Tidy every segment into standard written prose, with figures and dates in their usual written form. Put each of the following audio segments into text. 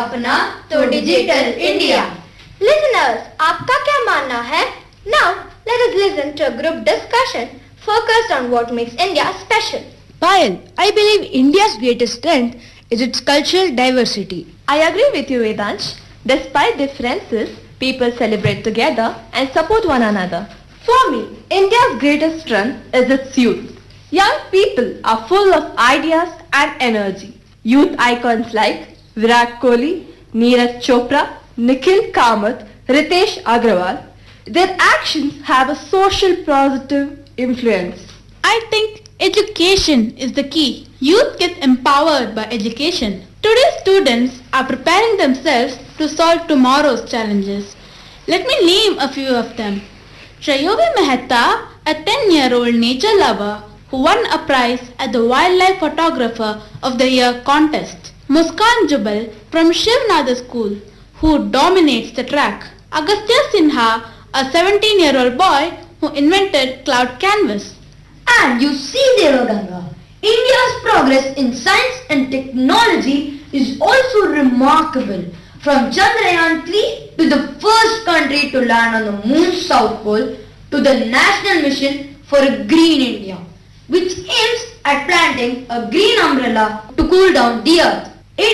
अपना तो digital India. Listeners, आपका क्या मानना है? Now let us listen to a group discussion focused on what makes India special. Payal, I believe India's greatest strength is its cultural diversity. I agree with you, Vedansh. Despite differences, people celebrate together and support one another. For me, India's greatest strength is its youth. Young people are full of ideas and energy. Youth icons like Virat Kohli, Neeraj Chopra, Nikhil Kamath, Ritesh Agrawal, their actions have a social positive influence. I think education is the key. Youth get empowered by education. Today's students are preparing themselves to solve tomorrow's challenges. Let me name a few of them. Shrayovi Mehta, a 10-year-old nature lover who won a prize at the Wildlife Photographer of the Year contest. Muskan Jubal from Shivnada School, who dominates the track. Agastya Sinha, a 17-year-old boy who invented cloud canvas. And you see, Devaganga, India's progress in science and technology is also remarkable. From Chandrayaan-3 to the first country to land on the moon's south pole to the national mission for a green India, which aims at planting a green umbrella to cool down the earth.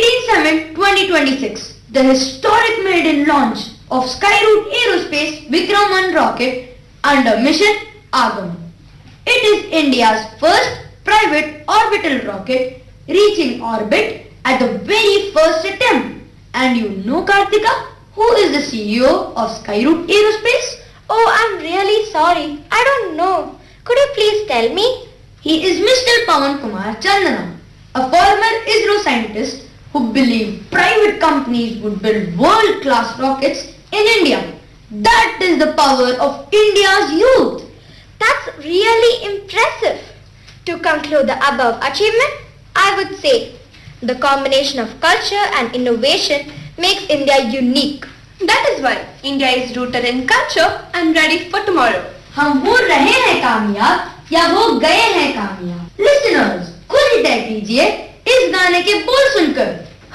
18/7/2026, the historic maiden launch of Skyroot Aerospace Vikram 1 rocket under mission Agam. It is India's first private orbital rocket reaching orbit at the very first attempt. And you know, Kartika, who is the CEO of Skyroot Aerospace? Oh, I'm really sorry. I don't know. Could you please tell me? He is Mr. Pawan Kumar Chandana, a former ISRO scientist who believed private companies would build world-class rockets in India. That is the power of India's youth. That's really impressive. To conclude the above achievement, I would say the combination of culture and innovation makes India unique. That is why India is rooted in culture and ready for tomorrow. हम हो रहे हैं कामयाब या हो गए हैं कामयाब? Listeners, खुद ही तय कीजिए इस गाने के बोल सुनकर।